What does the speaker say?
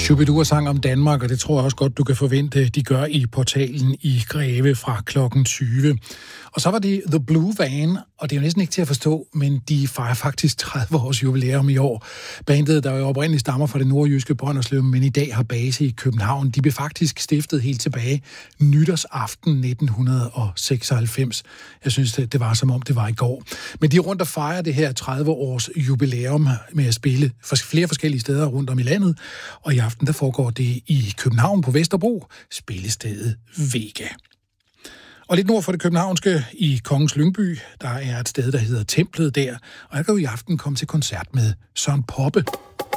Shubidua sang om Danmark, og det tror jeg også godt, du kan forvente, de gør i portalen i Greve fra klokken 20. Og så var det The Blue Van, og det er jo næsten ikke til at forstå, men de fejrer faktisk 30 års jubilæum i år. Bandet, der jo oprindeligt stammer fra det nordjyske Brønderslev, men i dag har base i København, de blev faktisk stiftet helt tilbage nytårsaften 1996. Jeg synes, det var som om det var i går. Men de er rundt og fejrer det her 30 års jubilæum med at spille flere forskellige steder rundt om i landet. Og i aften, der foregår det i København på Vesterbro, spillestedet Vega. Og lidt nord for det københavnske, i Kongens Lyngby, der er et sted, der hedder Templet der. Og jeg kan jo i aften komme til koncert med Søren Poppe.